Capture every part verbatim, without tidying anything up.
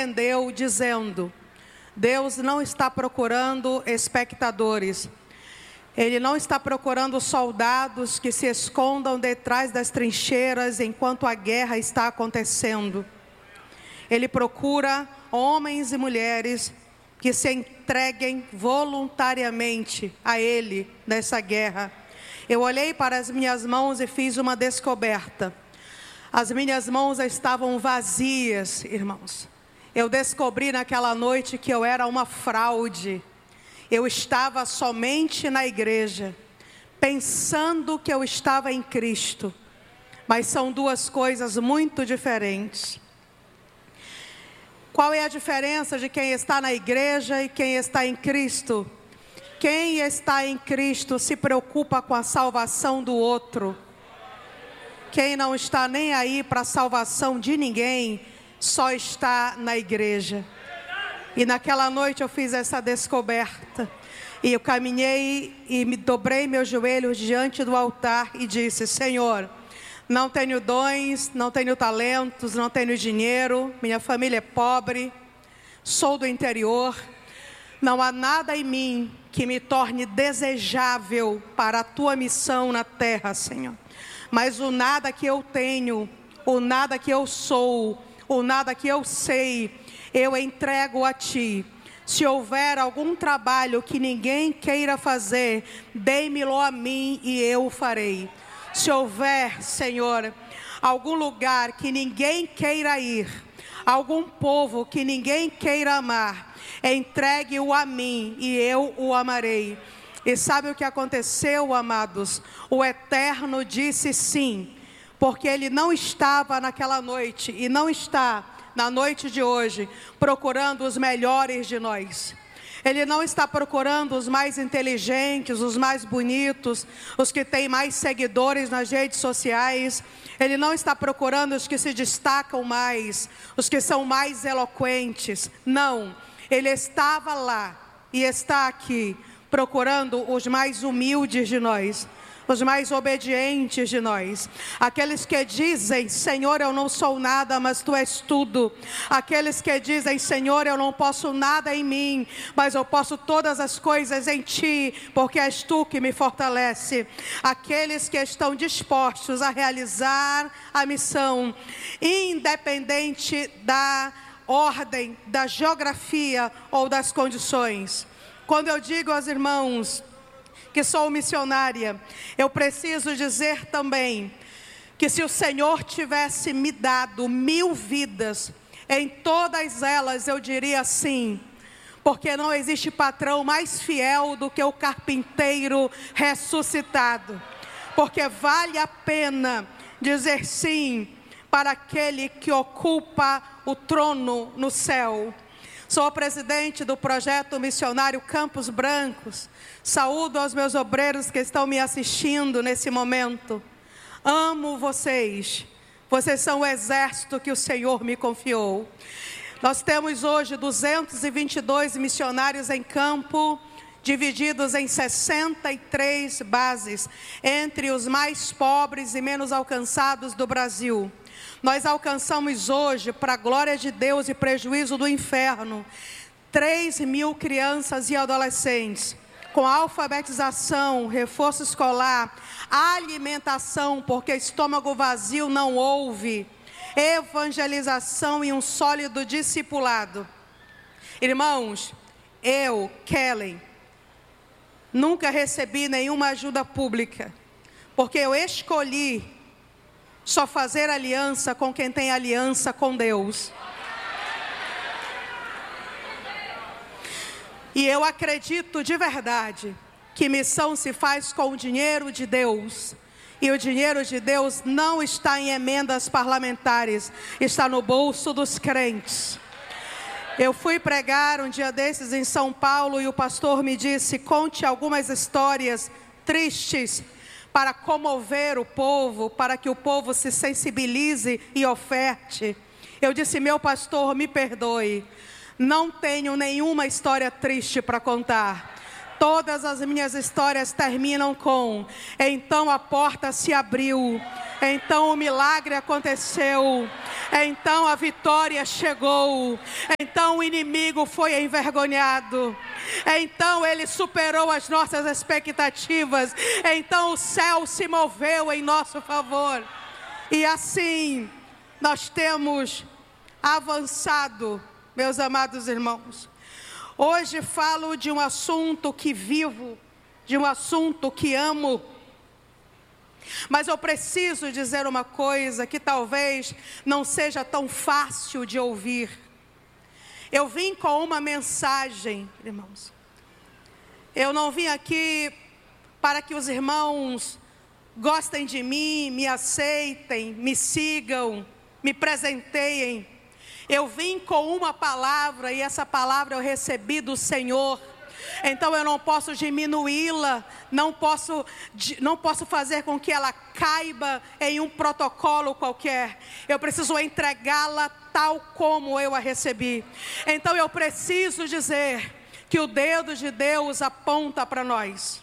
repreendeu, dizendo: Deus não está procurando espectadores. Ele não está procurando soldados que se escondam detrás das trincheiras enquanto a guerra está acontecendo. Ele procura homens e mulheres que se entreguem voluntariamente a Ele nessa guerra. Eu olhei para as minhas mãos e fiz uma descoberta. As minhas mãos estavam vazias, irmãos. Eu descobri naquela noite que eu era uma fraude. Eu estava somente na igreja, pensando que eu estava em Cristo. Mas são duas coisas muito diferentes. Qual é a diferença de quem está na igreja e quem está em Cristo? Quem está em Cristo se preocupa com a salvação do outro. Quem não está nem aí para a salvação de ninguém, só está na igreja. E naquela noite eu fiz essa descoberta. E eu caminhei e me dobrei meus joelhos diante do altar e disse: Senhor, não tenho dons, não tenho talentos, não tenho dinheiro, minha família é pobre, sou do interior. Não há nada em mim que me torne desejável para a tua missão na terra, Senhor. Mas o nada que eu tenho, o nada que eu sou, o nada que eu sei, eu entrego a Ti. Se houver algum trabalho que ninguém queira fazer, dê-me-lo a mim e eu o farei. Se houver, Senhor, algum lugar que ninguém queira ir, algum povo que ninguém queira amar, entregue-o a mim e eu o amarei. E sabe o que aconteceu, amados? O Eterno disse sim, porque Ele não estava naquela noite e não está na noite de hoje procurando os melhores de nós. Ele não está procurando os mais inteligentes, os mais bonitos, os que têm mais seguidores nas redes sociais. Ele não está procurando os que se destacam mais, os que são mais eloquentes. Não, Ele estava lá e está aqui procurando os mais humildes de nós, os mais obedientes de nós, aqueles que dizem: Senhor, eu não sou nada, mas Tu és tudo. Aqueles que dizem: Senhor, eu não posso nada em mim, mas eu posso todas as coisas em Ti, porque és Tu que me fortalece. Aqueles que estão dispostos a realizar a missão, independente da ordem, da geografia ou das condições. Quando eu digo aos irmãos que sou missionária, eu preciso dizer também que se o Senhor tivesse me dado mil vidas, em todas elas eu diria sim, porque não existe patrão mais fiel do que o carpinteiro ressuscitado, porque vale a pena dizer sim para aquele que ocupa o trono no céu. Sou a presidente do projeto missionário Campos Brancos. Saúdo aos meus obreiros que estão me assistindo nesse momento. Amo vocês. Vocês são o exército que o Senhor me confiou. Nós temos hoje duzentos e vinte e dois missionários em campo, divididos em sessenta e três bases, entre os mais pobres e menos alcançados do Brasil. Nós alcançamos hoje, para a glória de Deus e prejuízo do inferno, três mil crianças e adolescentes, com alfabetização, reforço escolar, alimentação, porque estômago vazio não houve, evangelização e um sólido discipulado. Irmãos, eu, Kellen, nunca recebi nenhuma ajuda pública, porque eu escolhi só fazer aliança com quem tem aliança com Deus. E eu acredito de verdade que missão se faz com o dinheiro de Deus. E o dinheiro de Deus não está em emendas parlamentares, está no bolso dos crentes. Eu fui pregar um dia desses em São Paulo e o pastor me disse: conte algumas histórias tristes para comover o povo, para que o povo se sensibilize e oferte. Eu disse: meu pastor, me perdoe, não tenho nenhuma história triste para contar. Todas as minhas histórias terminam com: então a porta se abriu, Então o milagre aconteceu. Então a vitória chegou. Então o inimigo foi envergonhado. Então ele superou as nossas expectativas. Então o céu se moveu em nosso favor. E assim nós temos avançado, meus amados irmãos. Hoje falo de um assunto que vivo, de um assunto que amo. Mas eu preciso dizer uma coisa que talvez não seja tão fácil de ouvir. Eu vim com uma mensagem, irmãos. Eu não vim aqui para que os irmãos gostem de mim, me aceitem, me sigam, me presenteiem. Eu vim com uma palavra e essa palavra eu recebi do Senhor. Então eu não posso diminuí-la, não posso, não posso fazer com que ela caiba em um protocolo qualquer. Eu preciso entregá-la tal como eu a recebi. Então eu preciso dizer que o dedo de Deus aponta para nós,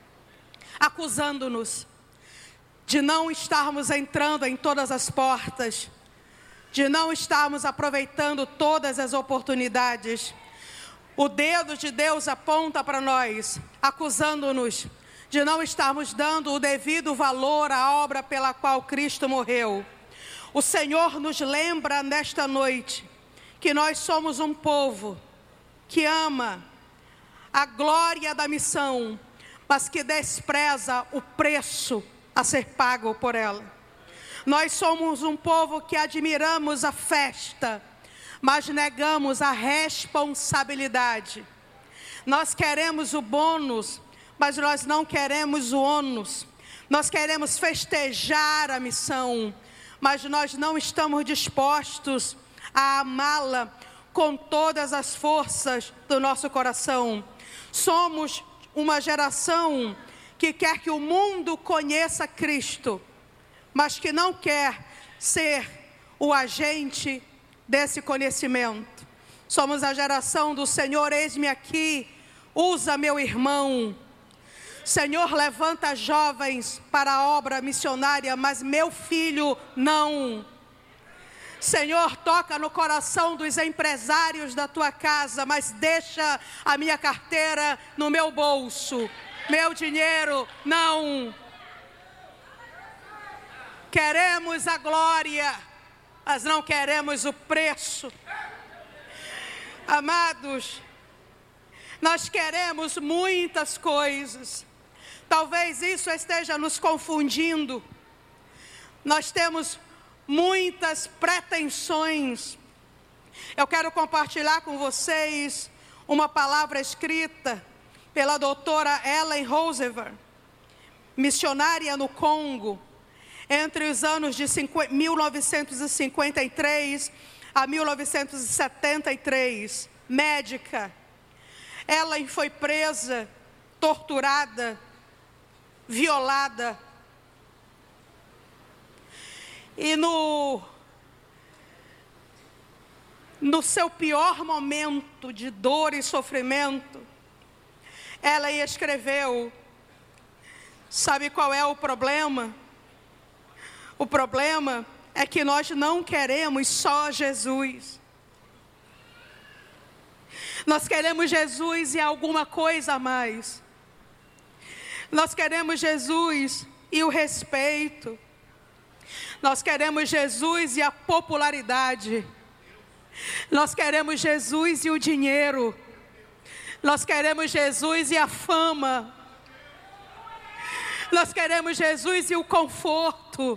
acusando-nos de não estarmos entrando em todas as portas, de não estarmos aproveitando todas as oportunidades. O dedo de Deus aponta para nós, acusando-nos de não estarmos dando o devido valor à obra pela qual Cristo morreu. O Senhor nos lembra nesta noite que nós somos um povo que ama a glória da missão, mas que despreza o preço a ser pago por ela. Nós somos um povo que admiramos a festa, mas negamos a responsabilidade. Nós queremos o bônus, mas nós não queremos o ônus. Nós queremos festejar a missão, mas nós não estamos dispostos a amá-la com todas as forças do nosso coração. Somos uma geração que quer que o mundo conheça Cristo, mas que não quer ser o agente desse conhecimento. Somos a geração do Senhor, eis-me aqui, usa meu irmão. Senhor, levanta jovens para a obra missionária, mas meu filho não. Senhor, toca no coração dos empresários da tua casa, mas deixa a minha carteira no meu bolso. Meu dinheiro não. Queremos a glória, mas não queremos o preço. Amados, nós queremos muitas coisas. Talvez isso esteja nos confundindo. Nós temos muitas pretensões. Eu quero compartilhar com vocês uma palavra escrita pela doutora Ellen Roosevelt, missionária no Congo, entre os anos de mil novecentos e cinquenta e três a mil novecentos e setenta e três, médica. Ellen foi presa, torturada, violada. E no, no seu pior momento de dor e sofrimento, ela escreveu, sabe qual é o problema? O problema é que nós não queremos só Jesus. Nós queremos Jesus e alguma coisa a mais. Nós queremos Jesus e o respeito. Nós queremos Jesus e a popularidade. Nós queremos Jesus e o dinheiro. Nós queremos Jesus e a fama. Nós queremos Jesus e o conforto.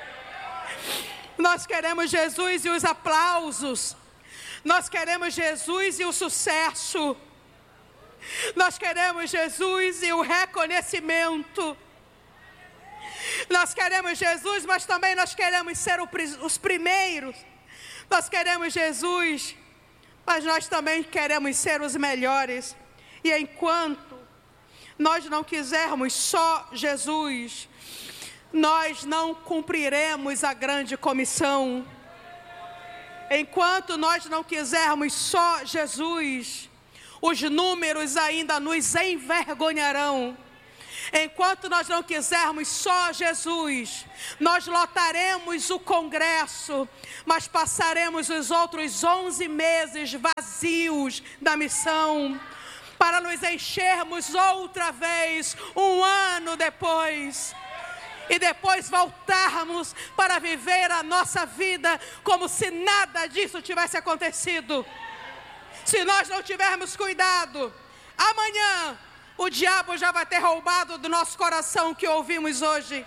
Nós queremos Jesus e os aplausos. Nós queremos Jesus e o sucesso. Nós queremos Jesus e o reconhecimento. Nós queremos Jesus, mas também nós queremos ser os primeiros. Nós queremos Jesus, mas nós também queremos ser os melhores. E enquanto nós não quisermos só Jesus, nós não cumpriremos a grande comissão. Enquanto nós não quisermos só Jesus, os números ainda nos envergonharão. Enquanto nós não quisermos só Jesus, nós lotaremos o congresso, mas passaremos os outros onze meses vazios da missão, para nos enchermos outra vez, um ano depois, e depois voltarmos para viver a nossa vida como se nada disso tivesse acontecido. Se nós não tivermos cuidado, amanhã o diabo já vai ter roubado do nosso coração o que ouvimos hoje.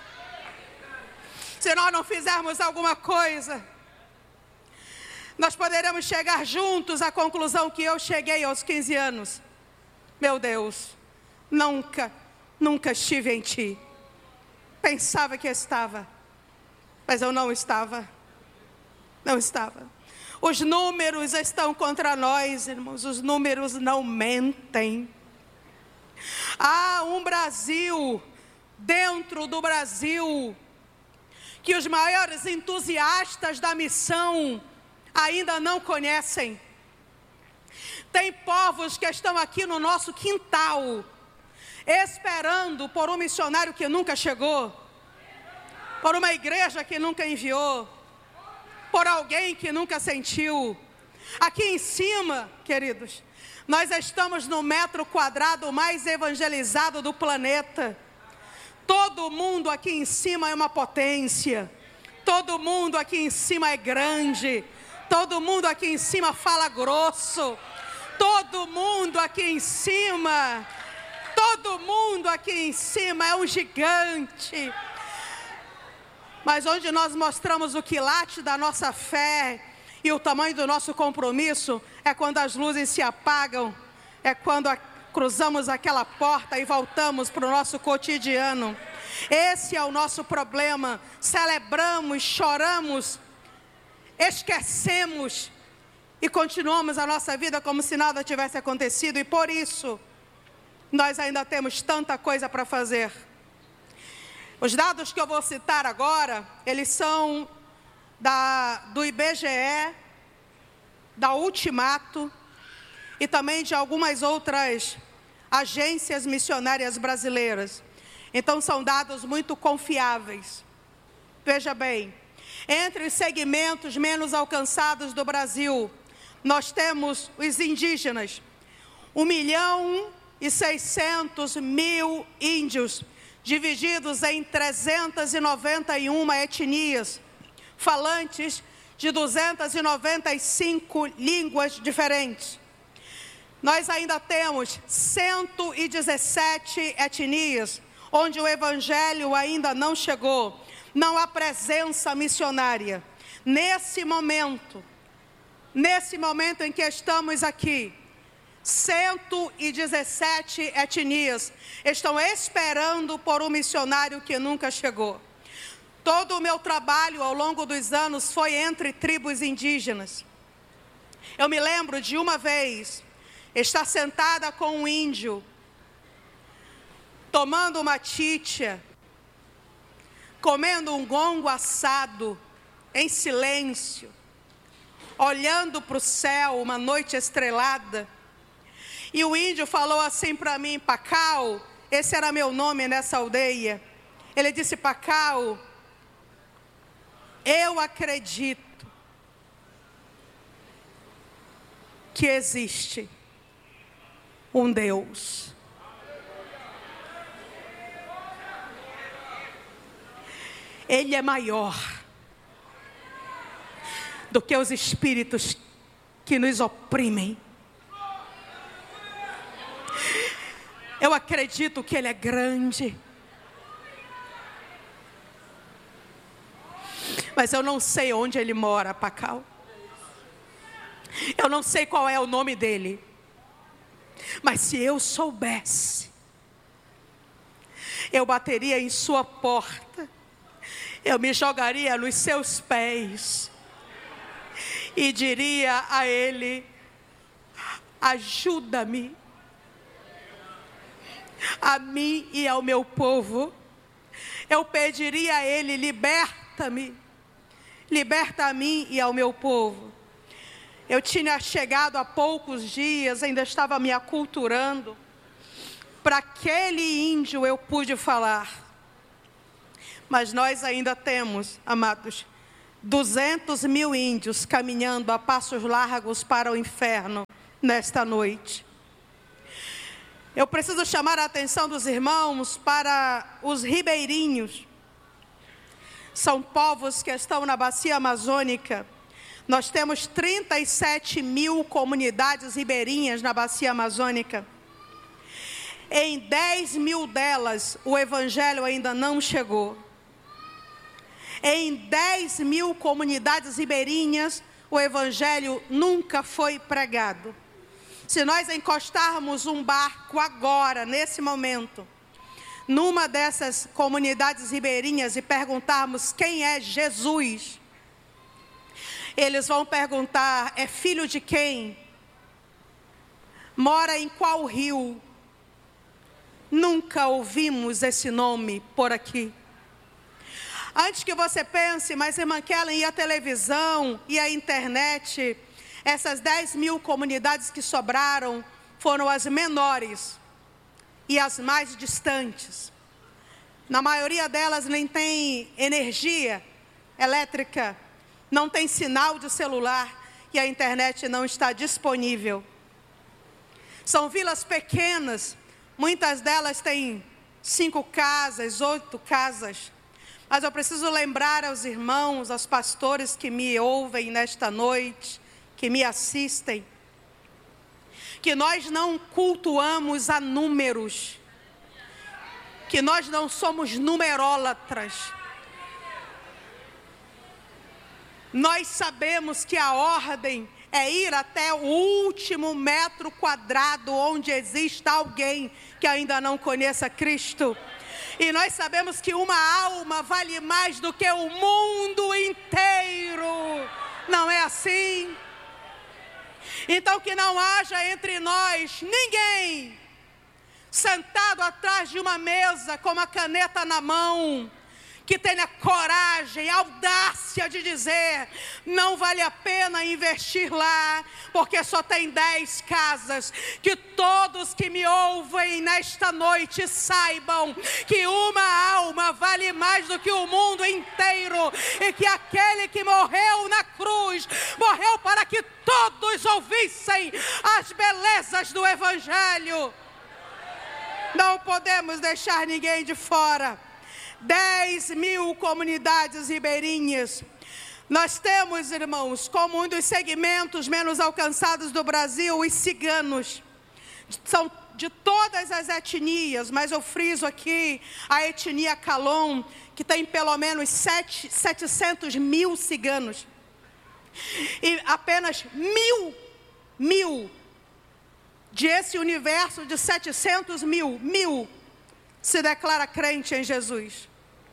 Se nós não fizermos alguma coisa, nós poderemos chegar juntos à conclusão que eu cheguei aos quinze anos. Meu Deus, nunca, nunca estive em ti. Pensava que estava, mas eu não estava. Não estava. Os números estão contra nós, irmãos. Os números não mentem. Há um Brasil, dentro do Brasil, que os maiores entusiastas da missão ainda não conhecem. Tem povos que estão aqui no nosso quintal, esperando por um missionário que nunca chegou, por uma igreja que nunca enviou, por alguém que nunca sentiu. Aqui em cima, queridos, nós estamos no metro quadrado mais evangelizado do planeta. Todo mundo aqui em cima é uma potência. Todo mundo aqui em cima é grande. Todo mundo aqui em cima fala grosso. Todo mundo aqui em cima, todo mundo aqui em cima é um gigante. Mas onde nós mostramos o quilate da nossa fé e o tamanho do nosso compromisso é quando as luzes se apagam, é quando a, cruzamos aquela porta e voltamos para o nosso cotidiano. Esse é o nosso problema. Celebramos, choramos, esquecemos e continuamos a nossa vida como se nada tivesse acontecido. E por isso, nós ainda temos tanta coisa para fazer. Os dados que eu vou citar agora, eles são da, do I B G E, da Ultimato e também de algumas outras agências missionárias brasileiras. Então, são dados muito confiáveis. Veja bem, entre os segmentos menos alcançados do Brasil, nós temos os indígenas, um milhão e seiscentos mil índios, divididos em trezentas e noventa e uma etnias, falantes de duzentas e noventa e cinco línguas diferentes. Nós ainda temos cento e dezessete etnias, onde o evangelho ainda não chegou. Não há presença missionária. Nesse momento, nesse momento em que estamos aqui, cento e dezessete etnias estão esperando por um missionário que nunca chegou. Todo o meu trabalho ao longo dos anos foi entre tribos indígenas. Eu me lembro de uma vez estar sentada com um índio, tomando uma títia, comendo um gongo assado, em silêncio, olhando para o céu, uma noite estrelada. E o índio falou assim para mim: Pacau, esse era meu nome nessa aldeia. Ele disse: Pacau, eu acredito que existe um Deus. Ele é maior do que os espíritos que nos oprimem. Eu acredito que Ele é grande. Mas eu não sei onde Ele mora, Pacau. Eu não sei qual é o nome dele. Mas se eu soubesse, eu bateria em sua porta, eu me jogaria nos seus pés e diria a Ele: ajuda-me, a mim e ao meu povo. Eu pediria a Ele: liberta-me, liberta a mim e ao meu povo. Eu tinha chegado há poucos dias, ainda estava me aculturando, para aquele índio eu pude falar. Mas nós ainda temos, amados, duzentos mil índios caminhando a passos largos para o inferno nesta noite. Eu preciso chamar a atenção dos irmãos para os ribeirinhos. São povos que estão na bacia amazônica. Nós temos trinta e sete mil comunidades ribeirinhas na bacia amazônica. Em dez mil delas, o evangelho ainda não chegou. Em dez mil comunidades ribeirinhas, o evangelho nunca foi pregado. Se nós encostarmos um barco agora, nesse momento, numa dessas comunidades ribeirinhas e perguntarmos quem é Jesus, eles vão perguntar, é filho de quem? Mora em qual rio? Nunca ouvimos esse nome por aqui. Antes que você pense, mas irmã Kellen, e a televisão, e a internet, essas dez mil comunidades que sobraram foram as menores e as mais distantes. Na maioria delas nem tem energia elétrica, não tem sinal de celular e a internet não está disponível. São vilas pequenas, muitas delas têm cinco casas, oito casas. Mas eu preciso lembrar aos irmãos, aos pastores que me ouvem nesta noite, que me assistem, que nós não cultuamos a números, que nós não somos numerólatras. Nós sabemos que a ordem é ir até o último metro quadrado onde exista alguém que ainda não conheça Cristo. E nós sabemos que uma alma vale mais do que o mundo inteiro. Não é assim? Então que não haja entre nós ninguém sentado atrás de uma mesa com uma caneta na mão, que tenha coragem, audácia de dizer, não vale a pena investir lá, porque só tem dez casas. Que todos que me ouvem nesta noite saibam que uma alma vale mais do que o mundo inteiro, e que aquele que morreu na cruz, morreu para que todos ouvissem as belezas do evangelho. Não podemos deixar ninguém de fora. dez mil comunidades ribeirinhas. Nós temos, irmãos, como um dos segmentos menos alcançados do Brasil, os ciganos. São de todas as etnias, mas eu friso aqui a etnia Calon, que tem pelo menos sete, setecentos mil ciganos. E apenas mil, mil, de esse universo de setecentos mil, mil, se declara crente em Jesus.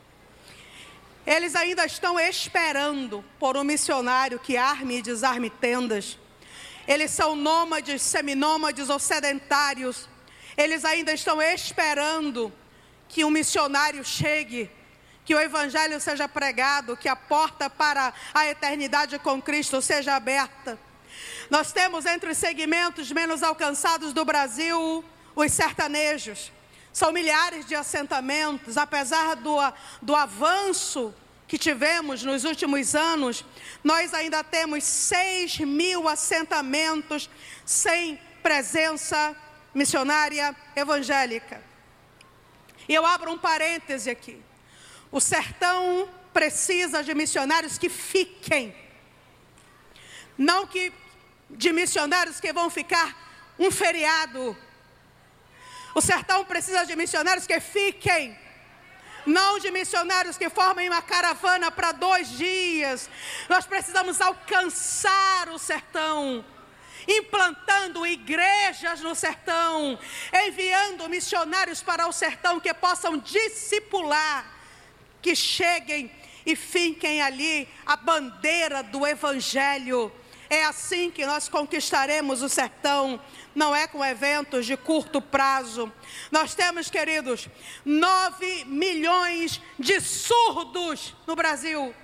Eles ainda estão esperando por um missionário que arme e desarme tendas. Eles são nômades, seminômades ou sedentários. Eles ainda estão esperando que um missionário chegue, que o evangelho seja pregado, que a porta para a eternidade com Cristo seja aberta. Nós temos entre os segmentos menos alcançados do Brasil os sertanejos. São milhares de assentamentos, apesar do, do avanço que tivemos nos últimos anos, nós ainda temos seis mil assentamentos sem presença missionária evangélica. E eu abro um parêntese aqui. O sertão precisa de missionários que fiquem, não que de missionários que vão ficar um feriado. O sertão precisa de missionários que fiquem, não de missionários que formem uma caravana para dois dias. Nós precisamos alcançar o sertão, implantando igrejas no sertão, enviando missionários para o sertão que possam discipular, que cheguem e finquem ali a bandeira do evangelho. É assim que nós conquistaremos o sertão, não é com eventos de curto prazo. Nós temos, queridos, nove milhões de surdos no Brasil.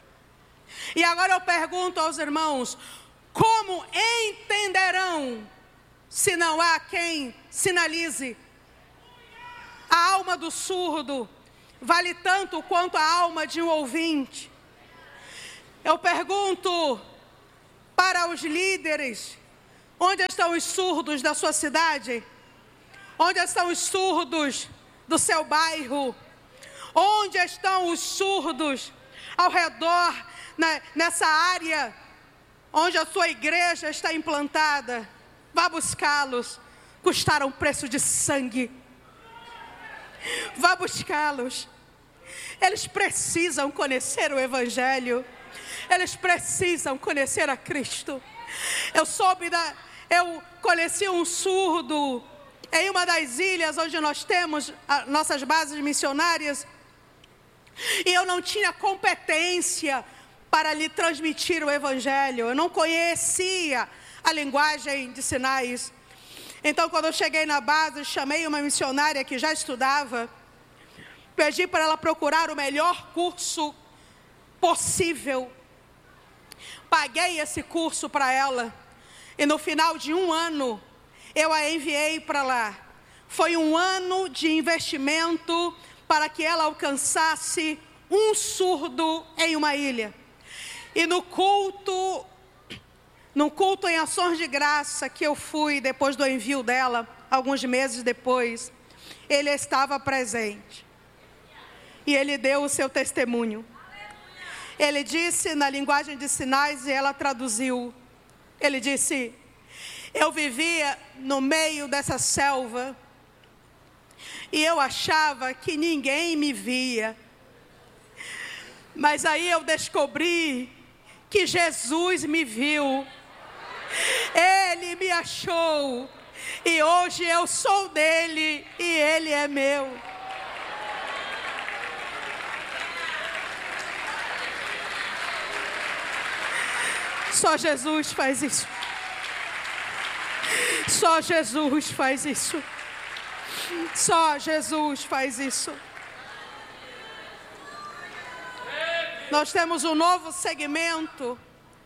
E agora eu pergunto aos irmãos, como entenderão se não há quem sinalize? A alma do surdo vale tanto quanto a alma de um ouvinte. Eu pergunto para os líderes: onde estão os surdos da sua cidade? Onde estão os surdos do seu bairro? Onde estão os surdos ao redor, né, nessa área onde a sua igreja está implantada? Vá buscá-los. Custaram preço de sangue. Vá buscá-los. Eles precisam conhecer o Evangelho. Eles precisam conhecer a Cristo. Eu soube da... Eu conheci um surdo em uma das ilhas onde nós temos as nossas bases missionárias. E eu não tinha competência para lhe transmitir o Evangelho. Eu não conhecia a linguagem de sinais. Então, quando eu cheguei na base, chamei uma missionária que já estudava. Pedi para ela procurar o melhor curso possível. Paguei esse curso para ela. E no final de um ano, eu a enviei para lá. Foi um ano de investimento para que ela alcançasse um surdo em uma ilha. E no culto, no culto em ações de graça que eu fui depois do envio dela, alguns meses depois, ele estava presente. E ele deu o seu testemunho. Ele disse na linguagem de sinais e ela traduziu. Ele disse: eu vivia no meio dessa selva e eu achava que ninguém me via. Mas aí eu descobri que Jesus me viu. Ele me achou. E hoje eu sou dele e ele é meu. Só Jesus faz isso. Só Jesus faz isso. Só Jesus faz isso. Nós temos um novo segmento.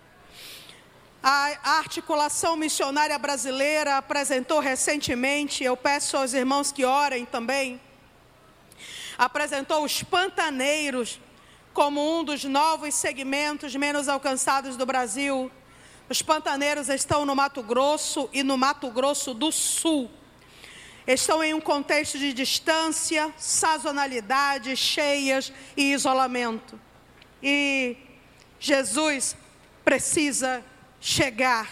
A Articulação Missionária Brasileira apresentou recentemente, eu peço aos irmãos que orem também, apresentou os pantaneiros como um dos novos segmentos menos alcançados do Brasil. Os pantaneiros estão no Mato Grosso e no Mato Grosso do Sul. Estão em um contexto de distância, sazonalidade, cheias e isolamento. E Jesus precisa chegar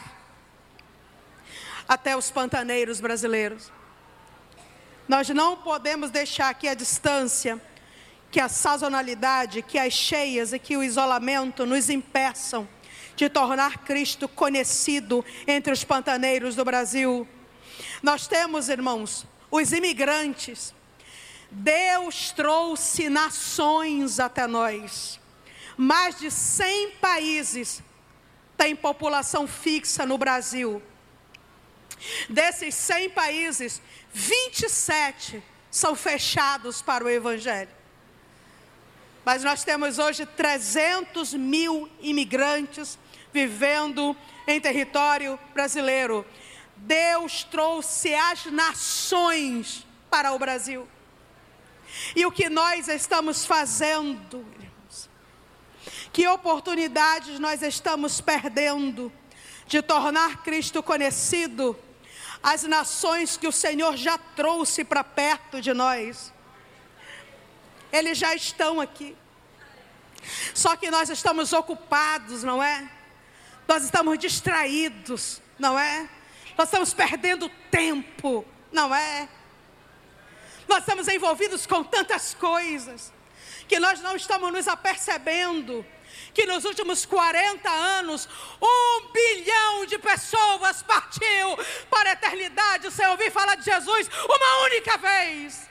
até os pantaneiros brasileiros. Nós não podemos deixar aqui a distância, que a sazonalidade, que as cheias e que o isolamento nos impeçam de tornar Cristo conhecido entre os pantaneiros do Brasil. Nós temos, irmãos, os imigrantes. Deus trouxe nações até nós. Mais de cem países têm população fixa no Brasil. Desses cem países, vinte e sete são fechados para o Evangelho. Mas nós temos hoje trezentos mil imigrantes vivendo em território brasileiro. Deus trouxe as nações para o Brasil. E o que nós estamos fazendo, irmãos? Que oportunidades nós estamos perdendo de tornar Cristo conhecido às nações que o Senhor já trouxe para perto de nós. Eles já estão aqui. Só que nós estamos ocupados, não é? Nós estamos distraídos, não é? Nós estamos perdendo tempo, não é? Nós estamos envolvidos com tantas coisas que nós não estamos nos apercebendo que nos últimos quarenta anos, um bilhão de pessoas partiu para a eternidade sem ouvir falar de Jesus uma única vez.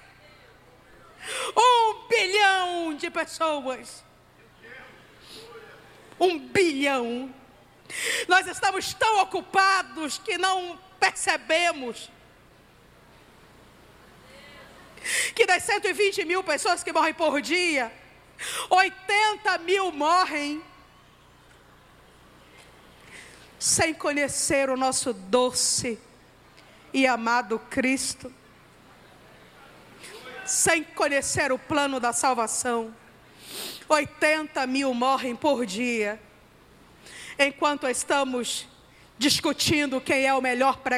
Um bilhão de pessoas. Um bilhão. Nós estamos tão ocupados que não percebemos que das cento e vinte mil pessoas que morrem por dia, oitenta mil morrem sem conhecer o nosso doce e amado Cristo. sem conhecer o plano da salvação. oitenta mil morrem por dia, enquanto estamos discutindo quem é o melhor pregador.